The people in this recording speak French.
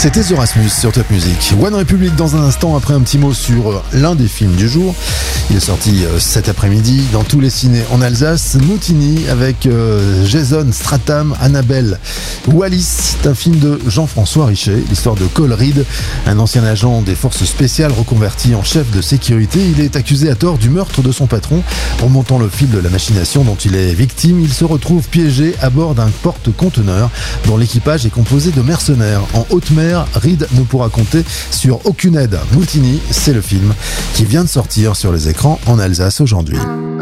C'était The Rasmus sur Top Music. One Republic dans un instant, après un petit mot sur l'un des films du jour. Il est sorti cet après-midi dans tous les ciné en Alsace. Moutini avec Jason Statham, Annabelle Wallis. C'est un film de Jean-François Richet, l'histoire de Cole Reed, un ancien agent des forces spéciales reconverti en chef de sécurité. Il est accusé à tort du meurtre de son patron. Remontant le fil de la machination dont il est victime, il se retrouve piégé à bord d'un porte-conteneur dont l'équipage est composé de mercenaires. En haute mer, Reed ne pourra compter sur aucune aide. Moutini, c'est le film qui vient de sortir sur les écrans en Alsace aujourd'hui.